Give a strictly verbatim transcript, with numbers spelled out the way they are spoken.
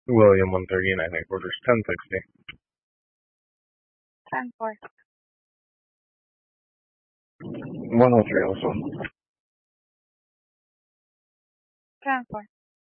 William one thirty-nine headquarters, ten sixty. ten four. one oh three also. ten four.